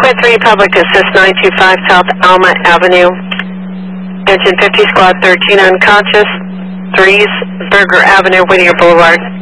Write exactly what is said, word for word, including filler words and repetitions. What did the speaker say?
Cobra three, Public Assist nine two five, South Alma Avenue. Engine fifty, Squad thirteen, unconscious. threes, Berger Avenue, Whittier Boulevard.